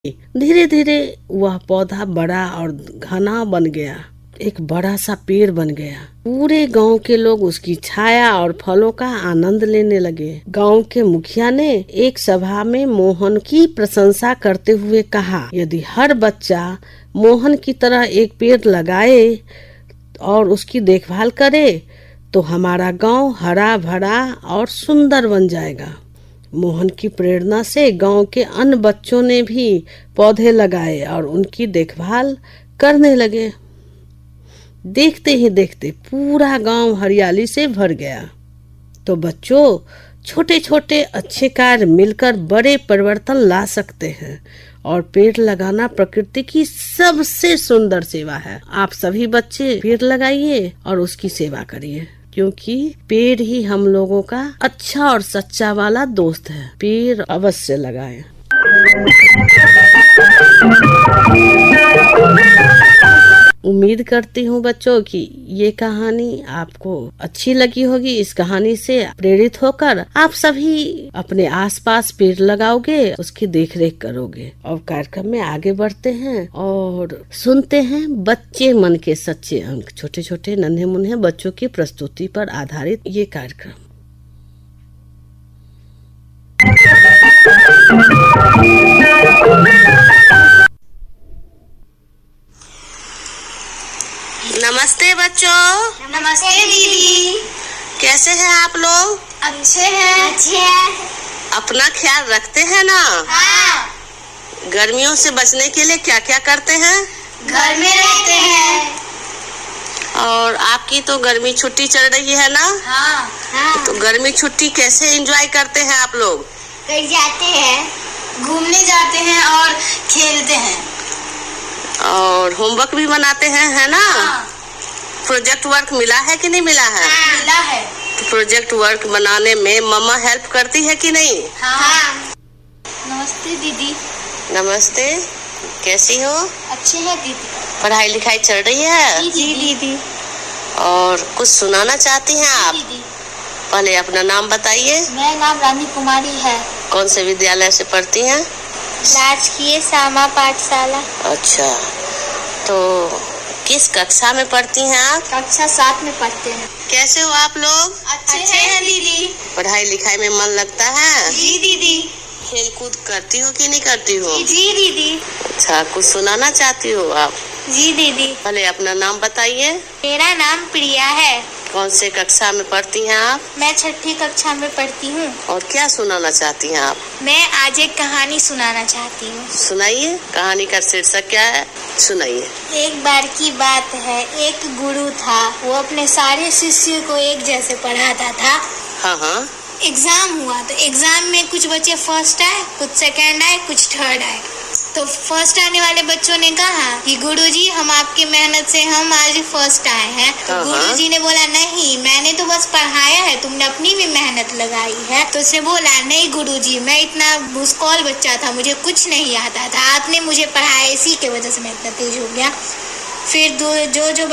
धीरे धीरे वह पौधा बड़ा और घना बन गया, एक बड़ा सा पेड़ बन गया। पूरे गांव के लोग उसकी छाया और फलों का आनंद लेने लगे। गांव के मुखिया ने एक सभा में मोहन की प्रशंसा करते हुए कहा, यदि हर बच्चा मोहन की तरह एक पेड़ लगाए और उसकी देखभाल करे तो हमारा गांव हरा भरा और सुंदर बन जाएगा। मोहन की प्रेरणा से गांव के अन्य बच्चों ने भी पौधे लगाए और उनकी देखभाल करने लगे। देखते ही देखते पूरा गांव हरियाली से भर गया। तो बच्चों, छोटे छोटे अच्छे कार्य मिलकर बड़े परिवर्तन ला सकते हैं और पेड़ लगाना प्रकृति की सबसे सुंदर सेवा है। आप सभी बच्चे पेड़ लगाइए और उसकी सेवा करिए, क्योंकि पेड़ ही हम लोगों का अच्छा और सच्चा वाला दोस्त है। पेड़ अवश्य लगाएं। उम्मीद करती हूँ बच्चों कि ये कहानी आपको अच्छी लगी होगी। इस कहानी से प्रेरित होकर आप सभी अपने आसपास पेड़ लगाओगे, उसकी देखरेख करोगे। और कार्यक्रम में आगे बढ़ते हैं और सुनते हैं बच्चे मन के सच्चे अंक, छोटे छोटे नन्हे मुन्ने बच्चों की प्रस्तुति पर आधारित ये कार्यक्रम। नमस्ते बच्चों। नमस्ते दीदी। कैसे हैं आप लोग? अच्छे हैं। अपना ख्याल रखते हैं ना? हाँ। गर्मियों से बचने के लिए क्या क्या करते हैं? घर में रहते हैं। और आपकी तो गर्मी छुट्टी चल रही है ना? हाँ। तो गर्मी छुट्टी कैसे एंजॉय करते हैं आप लोग? कहीं जाते हैं, घूमने जाते हैं और खेलते हैं। और होमवर्क भी बनाते हैं, है ना? हाँ। प्रोजेक्ट वर्क मिला है कि नहीं मिला है? हाँ। मिला है। तो प्रोजेक्ट वर्क बनाने में मम्मा हेल्प करती है कि नहीं? हाँ। नमस्ते दीदी। नमस्ते, कैसी हो? अच्छे हैं दीदी। पढ़ाई लिखाई चल रही है? जी दीदी। और कुछ सुनाना चाहती हैं आप? दीदी, पहले अपना नाम बताइए। मेरा नाम रानी कुमारी है। कौन से विद्यालय से पढ़ती हैं? राजकीय श्यामा पाठशाला। अच्छा, तो किस कक्षा में पढ़ती हैं आप? कक्षा 7 में पढ़ते हैं। कैसे हो आप लोग? अच्छे हैं दीदी। पढ़ाई लिखाई में मन लगता है? जी दीदी। खेल कूद करती हो कि नहीं करती हो? जी दीदी। अच्छा, कुछ सुनाना चाहती हो आप? जी दीदी। पहले अपना नाम बताइए। मेरा नाम प्रिया है। कौन से कक्षा में पढ़ती हैं आप? मैं 6ठी कक्षा में पढ़ती हूँ। और क्या सुनाना चाहती हैं आप? मैं आज एक कहानी सुनाना चाहती हूँ। सुनाइए। कहानी का शीर्षक क्या है? सुनाइए। एक बार की बात है, एक गुरु था। वो अपने सारे शिष्यों को एक जैसे पढ़ाता था। हाँ। एग्जाम हुआ तो एग्जाम में कुछ बच्चे फर्स्ट आए, कुछ सेकंड आए, कुछ थर्ड आए। तो फर्स्ट आने वाले बच्चों ने कहा कि गुरुजी, हम आपकी मेहनत से हम आज फर्स्ट आए हैं। तो गुरुजी ने बोला, नहीं, मैंने तो बस पढ़ाया है, तुमने अपनी भी मेहनत लगाई है। तो उसने बोला, नहीं गुरुजी, मैं इतना भूसकौल बच्चा था, मुझे कुछ नहीं आता था, आपने मुझे पढ़ाया, इसी के वजह से मैं इतना तेज हो गया। फिर जो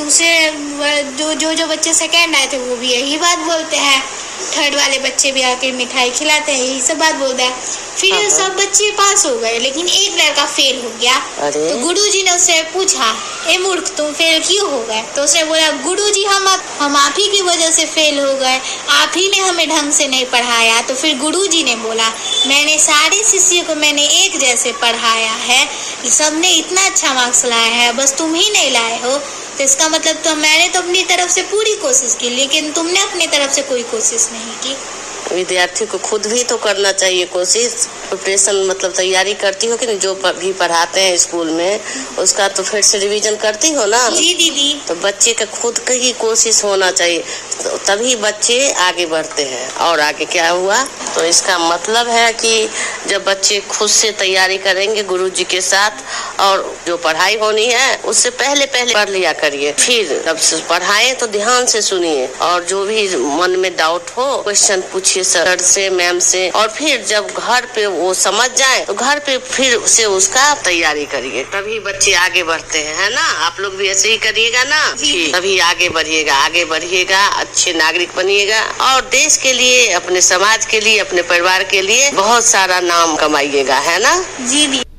बच्चे सेकंड आए थे वो भी यही बात बोलते हैं। थर्ड वाले बच्चे भी आके मिठाई खिलाते हैं, यही सब बात बोलते हैं। फिर सब बच्चे पास हो गए, लेकिन एक लड़का फेल हो गया। तो गुरुजी ने उससे पूछा, ए मूर्ख, तुम फेल क्यों हो गए? तो उसने बोला, गुरुजी, हम आप ही की वजह से फेल हो गए, आप ही ने हमें ढंग से नहीं पढ़ाया। तो फिर गुरुजी ने बोला, मैंने सारे शिष्यों को मैंने एक जैसे पढ़ाया है, सबने इतना अच्छा मार्क्स लाया है, बस तुम ही नहीं लाए हो। तो इसका मतलब तो मैंने तो अपनी तरफ से पूरी कोशिश की, लेकिन तुमने अपनी तरफ से कोई कोशिश नहीं की। विद्यार्थी को खुद भी तो करना चाहिए कोशिश। प्रिपरेशन मतलब तैयारी करती हो कि नहीं? जो भी पढ़ाते हैं स्कूल में उसका तो फिर से रिवीजन करती हो ना? जी दीदी। तो बच्चे का खुद की ही कोशिश होना चाहिए, तो तभी बच्चे आगे बढ़ते हैं। और आगे क्या हुआ? तो इसका मतलब है कि जब बच्चे खुद से तैयारी करेंगे गुरुजी के साथ, और जो पढ़ाई होनी है उससे पहले पढ़ लिया करिए। फिर जब पढ़ाएं तो ध्यान से सुनिए, और जो भी मन में डाउट हो क्वेश्चन पूछिए सर से, मैम से। और फिर जब घर पे वो समझ जाए तो घर पे फिर से उसका तैयारी करिए, तभी बच्चे आगे बढ़ते हैं, है ना? आप लोग भी ऐसे ही करिएगा ना, तभी आगे बढ़िएगा, अच्छे नागरिक बनिएगा और देश के लिए, अपने समाज के लिए, अपने परिवार के लिए बहुत सारा नाम कमाइएगा, है ना? जी।